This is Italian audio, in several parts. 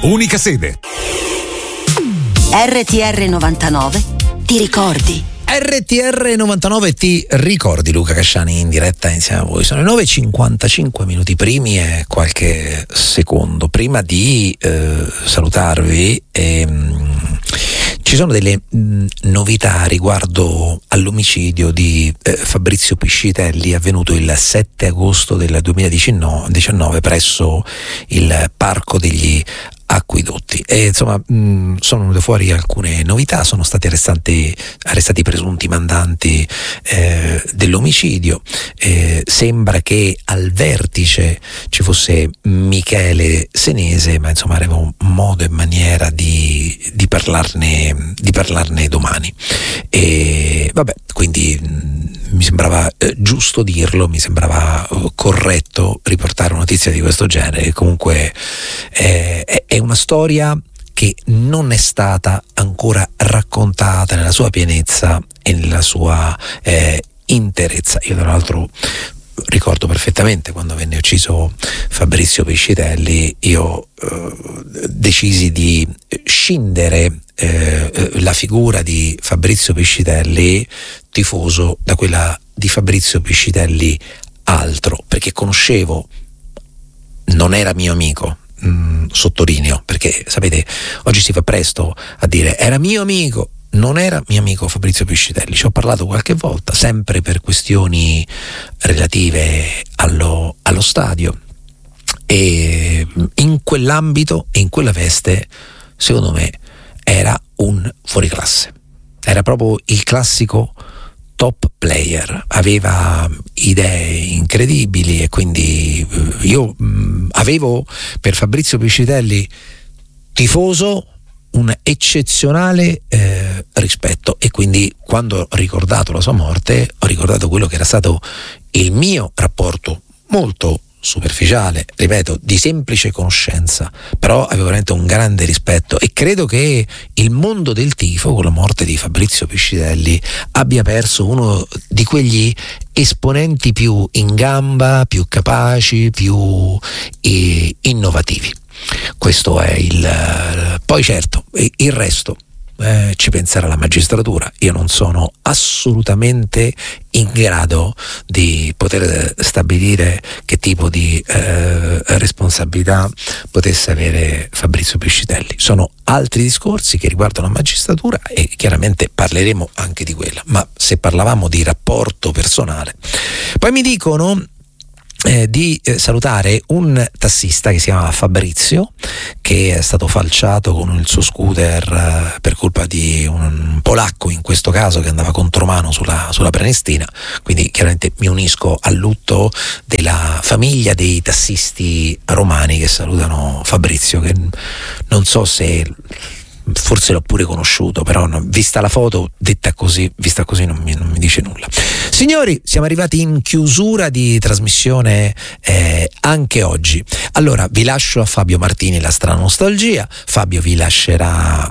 unica sede. RTR 99 ti ricordi? RTR 99 ti ricordi, Luca Casciani in diretta insieme a voi. Sono le 9:55 minuti primi e qualche secondo prima di salutarvi. Ci sono delle novità riguardo all'omicidio di Fabrizio Piscitelli avvenuto il 7 agosto del 2019 presso il Parco degli Acquedotti, e insomma sono venute fuori alcune novità. Sono stati arrestati i presunti mandanti dell'omicidio. Sembra che al vertice ci fosse Michele Senese, ma insomma avremo modo e maniera di parlarne domani. E vabbè, quindi mi sembrava giusto dirlo, mi sembrava corretto riportare una notizia di questo genere. Comunque è una storia che non è stata ancora raccontata nella sua pienezza e nella sua interezza. Io tra l'altro ricordo perfettamente quando venne ucciso Fabrizio Piscitelli, io decisi di scindere la figura di Fabrizio Piscitelli tifoso da quella di Fabrizio Piscitelli altro, perché conoscevo, non era mio amico, sottolineo, perché sapete oggi si fa presto a dire era mio amico. Non era mio amico Fabrizio Piscitelli, ci ho parlato qualche volta, sempre per questioni relative allo stadio, e in quell'ambito e in quella veste secondo me era un fuoriclasse, era proprio il classico top player, aveva idee incredibili, e quindi io avevo per Fabrizio Piscitelli tifoso un eccezionale rispetto, e quindi quando ho ricordato la sua morte ho ricordato quello che era stato il mio rapporto molto superficiale, ripeto, di semplice conoscenza, però avevo veramente un grande rispetto, e credo che il mondo del tifo con la morte di Fabrizio Piscitelli abbia perso uno di quegli esponenti più in gamba, più capaci, più innovativi. Questo è poi certo il resto ci penserà la magistratura. Io non sono assolutamente in grado di poter stabilire che tipo di responsabilità potesse avere Fabrizio Piscitelli. Sono altri discorsi che riguardano la magistratura e chiaramente parleremo anche di quella, ma se parlavamo di rapporto personale, poi mi dicono di salutare un tassista che si chiama Fabrizio, che è stato falciato con il suo scooter per colpa di un polacco, in questo caso, che andava contromano sulla Prenestina. Quindi chiaramente mi unisco al lutto della famiglia dei tassisti romani che salutano Fabrizio, che non so se forse l'ho pure conosciuto, però vista la foto, vista così non mi dice nulla. Signori, siamo arrivati in chiusura di trasmissione anche oggi. Allora vi lascio a Fabio Martini la strana nostalgia. Fabio vi lascerà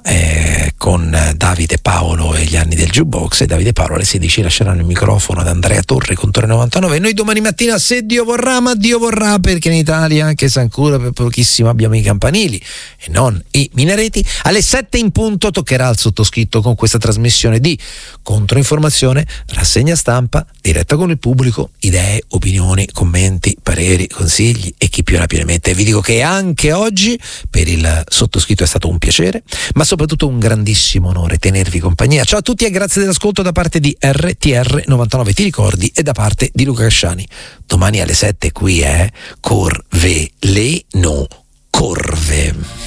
con Davide Paolo e gli anni del jukebox, e Davide Paolo alle 16 lasceranno il microfono ad Andrea Torre con Torre 99, e noi domani mattina, se Dio vorrà, ma Dio vorrà, perché in Italia, anche se ancora per pochissimo, abbiamo i campanili e non i minareti, alle 7 in punto toccherà al sottoscritto con questa trasmissione di controinformazione, rassegna stampa, diretta con il pubblico, idee, opinioni, commenti, pareri, consigli e chi più ne più ne mette. Vi dico che anche oggi per il sottoscritto è stato un piacere, ma soprattutto un grandissimo onore tenervi compagnia. Ciao a tutti e grazie dell'ascolto da parte di RTR 99 ti ricordi e da parte di Luca Casciani. Domani alle 7 qui è Corveleno Corve.